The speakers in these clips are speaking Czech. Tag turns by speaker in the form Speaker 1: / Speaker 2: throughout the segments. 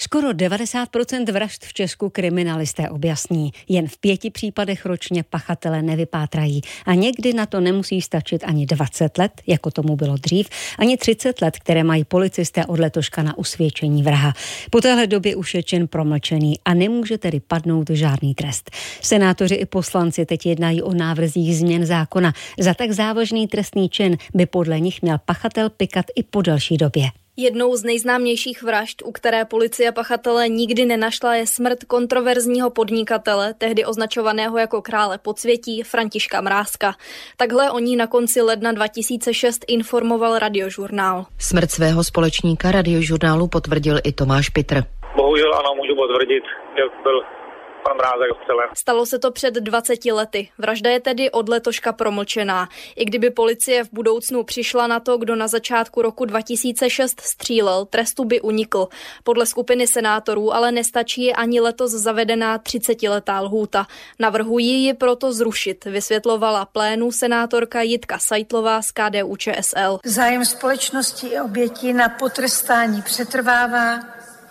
Speaker 1: Skoro 90% vražd v Česku kriminalisté objasní. Jen v 5 případech ročně pachatele nevypátrají. A někdy na to nemusí stačit ani 20 let, jako tomu bylo dřív, ani 30 let, které mají policisté od letoška na usvědčení vraha. Po téhle době už je čin promlčený a nemůže tedy padnout žádný trest. Senátoři i poslanci teď jednají o návrzích změn zákona. Za tak závažný trestný čin by podle nich měl pachatel pykat i po delší době.
Speaker 2: Jednou z nejznámějších vražd, u které policie pachatele nikdy nenašla, je smrt kontroverzního podnikatele, tehdy označovaného jako krále podsvětí, Františka Mrázka. Takhle o ní na konci ledna 2006 informoval Radiožurnál.
Speaker 3: Smrt svého společníka Radiožurnálu potvrdil i Tomáš Pitr.
Speaker 4: Bohužel ano, můžu potvrdit, že byl pan Mrázek ostřelen.
Speaker 2: Stalo se to před 20 lety. Vražda je tedy od letoška promlčená. I kdyby policie v budoucnu přišla na to, kdo na začátku roku 2006 střílel, trestu by unikl. Podle skupiny senátorů ale nestačí ani letos zavedená 30letá lhůta. Navrhují ji proto zrušit, vysvětlovala plénu senátorka Jitka Seitlová z KDU-ČSL.
Speaker 5: Zájem společnosti i oběti na potrestání přetrvává.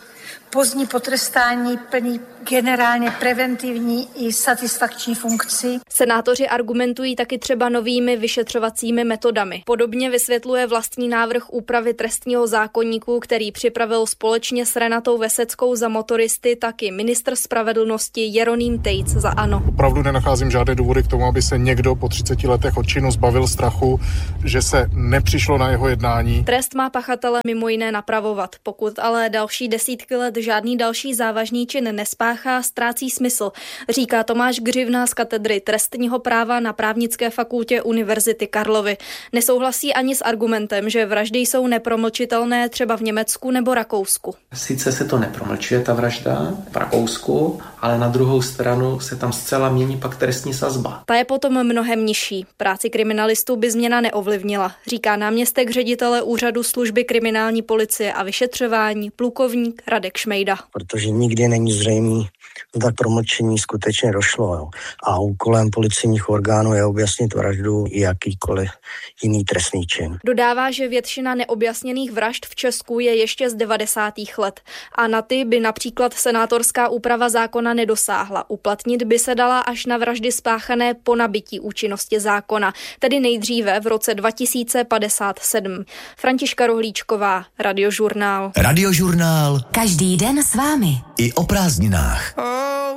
Speaker 5: Pozdní potrestání plní generálně preventivní i satisfakční funkci.
Speaker 2: Senátoři argumentují taky třeba novými vyšetřovacími metodami. Podobně vysvětluje vlastní návrh úpravy trestního zákoníku, který připravil společně s Renatou Veseckou za motoristy taky ministr spravedlnosti Jeroným Tejc za ANO.
Speaker 6: Opravdu nenacházím žádné důvody k tomu, aby se někdo po 30 letech od činu zbavil strachu, že se nepřišlo na jeho jednání.
Speaker 2: Trest má pachatele mimo jiné napravovat. Pokud ale další desítky let žádný další závažný čin nespáchá, ztrácí smysl, říká Tomáš Gřivna z katedry trestního práva na Právnické fakultě Univerzity Karlovy. Nesouhlasí ani s argumentem, že vraždy jsou nepromlčitelné třeba v Německu nebo Rakousku.
Speaker 7: Sice se to nepromlčuje, ta vražda v Rakousku, ale na druhou stranu se tam zcela mění pak trestní sazba.
Speaker 2: Ta je potom mnohem nižší. Práci kriminalistů by změna neovlivnila, říká náměstek ředitele Úřadu služby kriminální policie a vyšetřování plukovník Radek Šmejda.
Speaker 8: Protože nikdy není zřejmý, zda k promlčení skutečně došlo. Jo. A úkolem policejních orgánů je objasnit vraždu i jakýkoliv jiný trestný čin.
Speaker 2: Dodává, že většina neobjasněných vražd v Česku je ještě z 90. let. A na ty by například senátorská úprava zákona nedosáhla. Uplatnit by se dala až na vraždy spáchané po nabytí účinnosti zákona, tedy nejdříve v roce 2057. Františka Rohlíčková, Radiožurnál.
Speaker 9: Radiožurnál.
Speaker 10: Každý den s vámi.
Speaker 9: I o prázdninách.